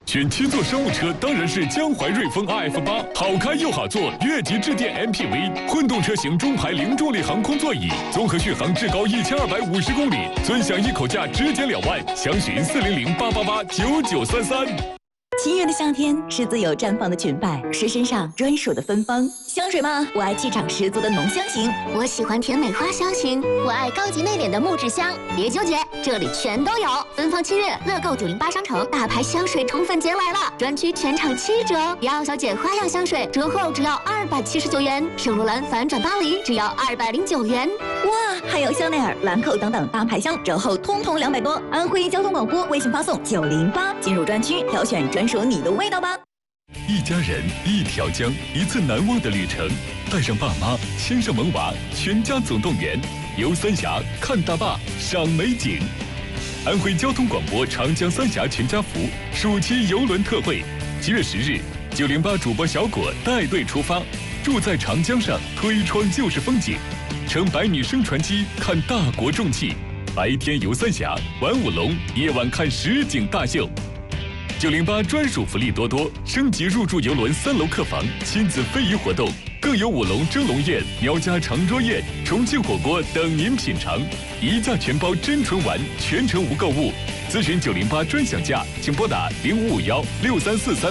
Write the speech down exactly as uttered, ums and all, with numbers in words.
选七座商务车当然是江淮瑞风 R F 八，好开又好坐，越级致电 M P V， 混动车型中排零重力航空座椅，综合续航至高一千二百五十公里，尊享一口价直减两万，详询四零零八八八九九三三。 七月的夏天是自由绽放的裙摆，是身上专属的芬芳。香水吗？我爱气场十足的浓香型， 我喜欢甜美花香型，我爱高级内敛的木质香。别纠结，这里全都有。芬芳七月，乐购九零八商城大牌香水宠粉节来了，专区全场七折。迪奥小姐花样香水折后只要二百七十九元，圣罗兰反转巴黎只要二百零九元。 哇，还有香奈儿、兰蔻等等大牌香折后通通两百多。安徽交通广播微信发送九零八进入专区，挑选专属你的味道吧。 一家人，一条江，一次难忘的旅程。带上爸妈，牵上萌娃，全家总动员。游三峡，看大坝，赏美景。安徽交通广播长江三峡全家福暑期游轮特惠，七月十日，九零八主播小果带队出发，住在长江上，推窗就是风景，乘百米升船机看大国重器，白天游三峡，玩舞龙，夜晚看实景大秀。九零八专属福利多多，升级入住游轮三楼客房，亲子非遗活动，更有舞龙蒸笼宴、苗家长桌宴、重庆火锅等您品尝，一价全包真纯玩，全程无购物。咨询九零八专享价，请拨打零五五幺六三四三。